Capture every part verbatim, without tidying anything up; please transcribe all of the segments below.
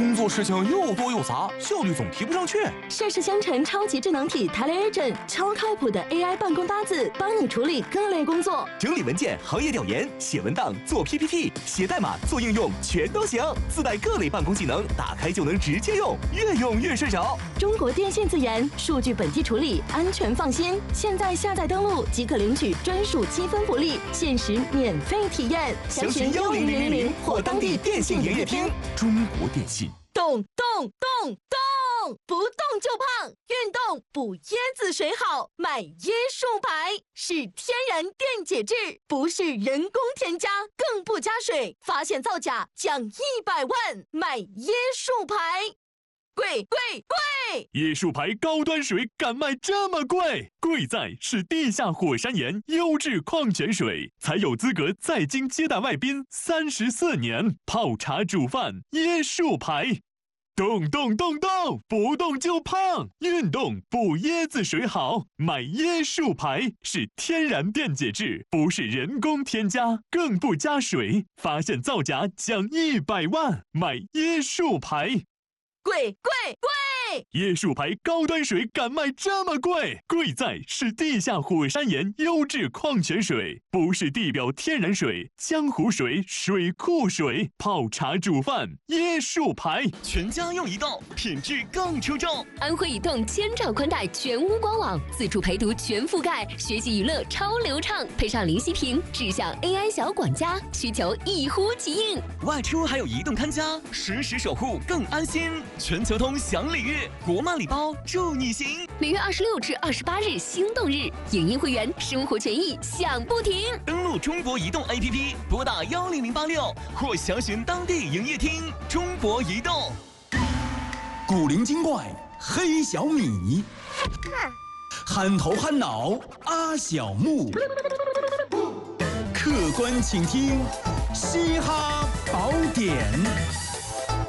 工作事情又多又杂，效率总提不上去。 盛世香橙超级智能体 Tele-Agent 超靠谱的 A I 办公搭子，帮你处理各类工作， 整理文件、行业调研、写文档、做 P P T、写代码、做应用，全都行。自带各类办公技能，打开就能直接用，越用越顺手。 中国电信自研，数据本地处理，安全放心。现在下载登录即可领取专属积分福利，限时免费体验。 详询幺零零零零或当地电信营业厅。 中国电信。 动动动动，不动就胖，运动补椰子水好，买椰树牌是天然电解质，不是人工添加，更不加水，发现造假奖一百万，买椰树牌。贵贵贵！ 椰树牌高端水敢卖这么贵？贵在是地下火山岩优质矿泉水，才有资格在京接待外宾三十四年，泡茶煮饭椰树牌。动动动动，不动就胖，运动补椰子水好，买椰树牌是天然电解质，不是人工添加，更不加水，发现造假奖一百万，买椰树牌。 贵贵贵！ 椰树牌高端水敢卖这么贵？贵在是地下火山岩优质矿泉水，不是地表天然水、江湖水、水库水，泡茶煮饭椰树牌， 全家用移动，品质更出众。 安徽移动千兆宽带全屋官网，自助陪读全覆盖，学习娱乐超流畅，配上零息屏，智享 A I 小管家，需求一呼即应。 外出还有移动看家，实时守护更安心。全球通享礼遇，国漫礼包祝你行。 每月二十六至二十八日心动日，影音会员生活权益享不停。 登录中国移动 A P P， 拨打幺零零八六或详询当地营业厅。中国移动。 古灵精怪黑小米，憨头憨脑阿小木，客观请听嘻哈宝典。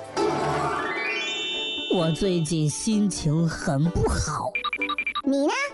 我最近心情很不好， 你呢？